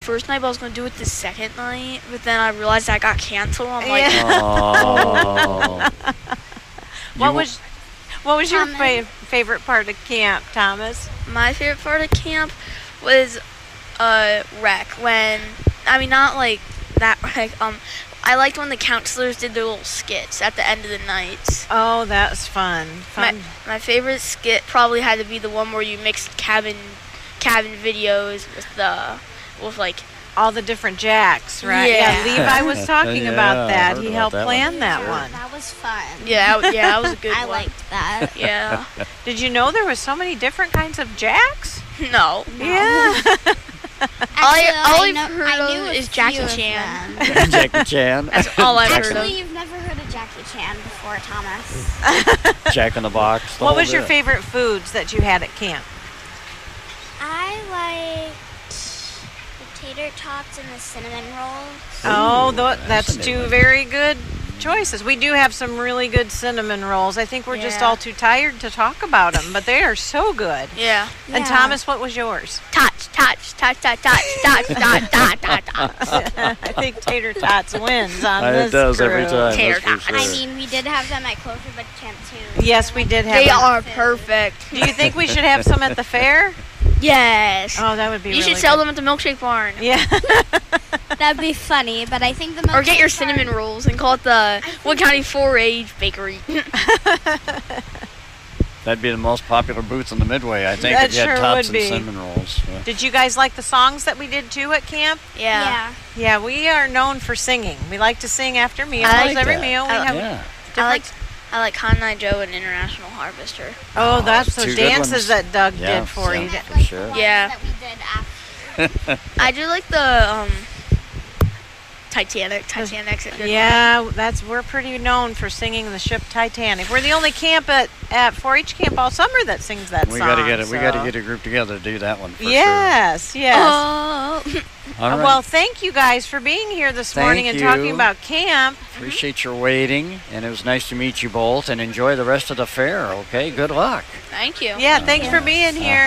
first night, but I was going to do it the second night. But then I realized I got canceled. I'm like, Oh. What was your favorite part of camp, Thomas? my favorite part of camp was rec. Not like that rec. I liked when the counselors did their little skits at the end of the night. Oh, that's fun. My favorite skit probably had to be the one where you mixed cabin videos with like all the different jacks, right? Yeah. Levi was talking Yeah, about I that. heard He about helped that plan that one. That was fun. that was a good I one. liked that. Yeah. Did you know there was so many different kinds of jacks? No. Yeah. All I've I heard knew of a is Jackie few of Chan. them. Jackie Chan. That's all I've heard of. Actually, you've never heard of Jackie Chan before, Thomas. Jack in the Box. the What whole was your bit. favorite foods that you had at camp? I liked the tater tots and the cinnamon rolls. Oh, that's that's a new two one. very good choices. We do have some really good cinnamon rolls. I think we're just Yeah. all too tired to talk about them, but they are so good. Yeah. And Thomas, what was yours? Touch. I think tater tots wins on It this does every crew. time. Tater That's for tots. sure. I mean, we did have them at Clover Book Camp too. Yes, we did have They them. are perfect. Do you think we should have some at the fair? Yes. Oh, that would be You really should sell good. them at the milkshake barn. Yeah. That'd be funny, but I think the Or get your milkshake bar- cinnamon rolls and call it the Wood County 4-H Bakery. That'd be the most popular booth in the Midway, I think, That if you had sure tots would and be. cinnamon rolls. Did you guys like the songs that we did too at camp? Yeah. Yeah, we are known for singing. We like to sing after meals. I like Every that. meal we I- have Yeah. I like Cotton Eye Joe and International Harvester. Oh, that's two the good dances ones. that Doug Yeah, did for yeah. you. For sure. The ones Yeah. that we did after. I do like the Titanic. Titanic's a good Yeah, we're pretty known for singing the ship Titanic. We're the only camp at 4-H camp all summer that sings that We song. gotta get it. We gotta so- get a group together to do that one for Yes, yes. Oh. sure. All right. Well, thank you guys for being here this morning Thank and talking you. about camp. Appreciate your waiting, and it was nice to meet you both. And enjoy the rest of the fair. Okay. Good luck. Thank you. Yeah, thanks for being here.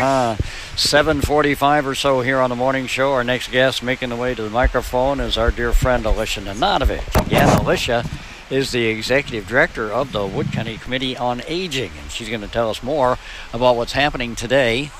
7:45 or so here on the morning show. Our next guest making the way to the microphone is our dear friend Alicia Nanatovich. Again, Alicia is the executive director of the Wood County Committee on Aging, and she's going to tell us more about what's happening today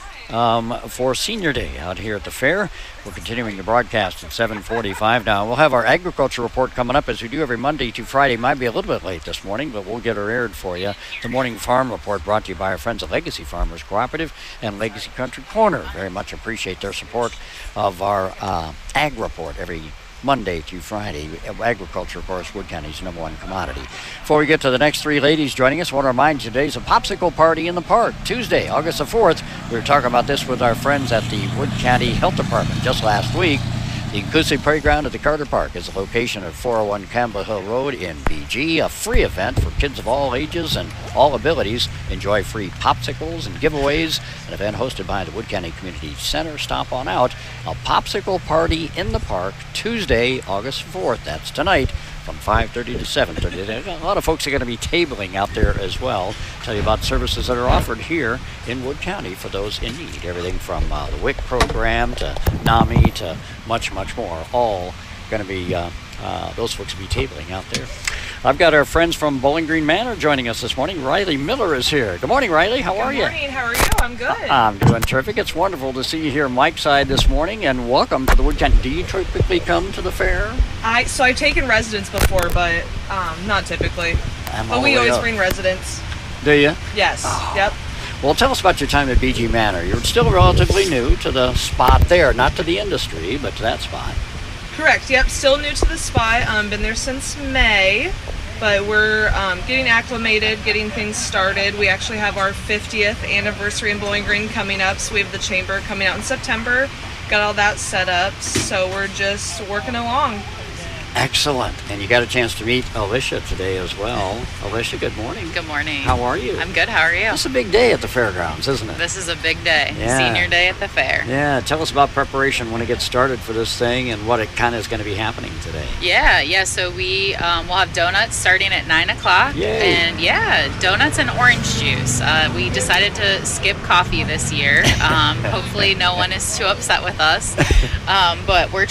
for Senior Day out here at the fair. We're continuing the broadcast at 7:45 now. We'll have our agriculture report coming up as we do every Monday to Friday. Might be a little bit late this morning, but we'll get her aired for you. The morning farm report brought to you by our friends at Legacy Farmers Cooperative and Legacy Country Corner. Very much appreciate their support of our ag report every Monday to Friday. Agriculture, of course, Wood County's #1 commodity. Before we get to the next three ladies joining us, I want to remind you today's a popsicle party in the park. Tuesday, August the 4th. We were talking about this with our friends at the Wood County Health Department just last week. The inclusive playground at the Carter Park is a location at 401 Campbell Hill Road in BG, a free event for kids of all ages and all abilities. Enjoy free popsicles and giveaways. An event hosted by the Wood County Community Center. Stop on out. A popsicle party in the park Tuesday, August 4th. That's tonight from 5:30 to 7:30. A lot of folks are going to be tabling out there as well. Tell you about services that are offered here in Wood County for those in need. Everything from the WIC program to NAMI to much, much more. All going to be, those folks will be tabling out there. I've got our friends from Bowling Green Manor joining us this morning. Riley Miller is here. Good morning, Riley. How are you? Good morning. How are you? I'm good. I'm doing terrific. It's wonderful to see you here Mike's side this morning, and welcome to the Wood County. Do you typically come to the fair? I've taken residents before, but not typically. But we always bring residents. Do you? Yes. Yep. Well, tell us about your time at BG Manor. You're still relatively new to the spot there, not to the industry, but to that spot. Correct. Yep. Still new to the spot. Been there since May, but we're getting acclimated, getting things started. We actually have our 50th anniversary in Bowling Green coming up, so we have the chamber coming out in September. Got all that set up, so we're just working along. Excellent. And you got a chance to meet Alicia today as well. Alicia, good morning. Good morning. How are you? I'm good. How are you? It's a big day at the fairgrounds, isn't it? This is a big day. Yeah. Senior day at the fair. Yeah, tell us about preparation when it gets started for this thing and what it kind of is going to be happening today. Yeah. So we will have donuts starting at 9 o'clock. Yay. And donuts and orange juice. We decided to skip coffee this year. Hopefully no one is too upset with us. But we're